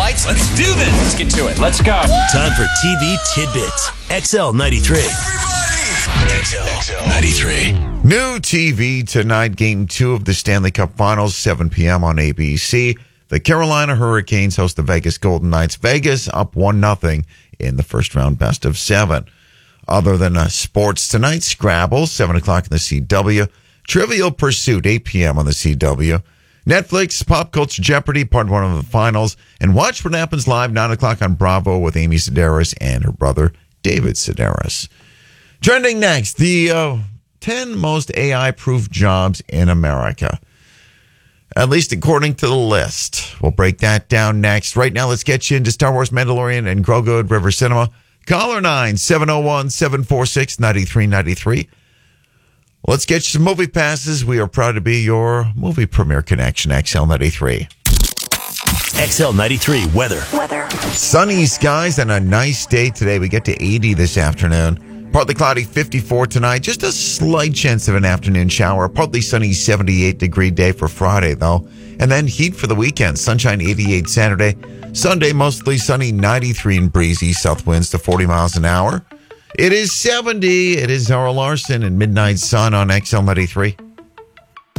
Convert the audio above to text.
lights. Let's do this. Let's get to it. Let's go. Time for TV Tidbits. XL 93. XL 93. New TV tonight, Game 2 of the Stanley Cup Finals, 7 p.m. on ABC. The Carolina Hurricanes host the Vegas Golden Knights. Vegas up 1-0 in the first round, best of 7. Other than sports tonight, Scrabble, 7 o'clock in the CW. Trivial Pursuit, 8 p.m. on the CW. Netflix, Pop Culture Jeopardy, part 1 of the finals. And Watch What Happens Live, 9 o'clock on Bravo with Amy Sedaris and her brother, David Sedaris. Trending next, the 10 most AI-proof jobs in America. At least according to the list. We'll break that down next. Right now, let's get you into Star Wars Mandalorian and Grogu at River Cinema. Caller 9-701-746-9393. Let's get you some movie passes. We are proud to be your movie premiere connection, XL93. XL93 weather. Sunny skies and a nice day today. We get to 80 this afternoon. Partly cloudy, 54 tonight. Just a slight chance of an afternoon shower. Partly sunny, 78-degree day for Friday, though. And then heat for the weekend. Sunshine, 88 Saturday. Sunday, mostly sunny, 93 and breezy. South winds to 40 miles an hour. It is 70. It is Zara Larson and Midnight Sun on XL93.